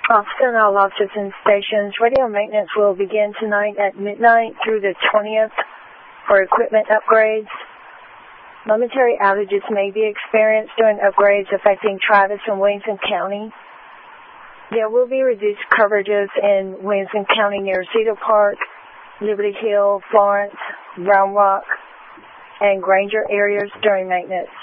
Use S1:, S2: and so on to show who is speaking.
S1: Officer and all officers and stations, radio maintenance will begin tonight at midnight through the 20th for equipment upgrades. Momentary outages may be experienced during upgrades affecting Travis and Williamson County. There will be reduced coverages in Williamson County near Cedar Park, Liberty Hill, Florence, Round Rock, and Granger areas during maintenance.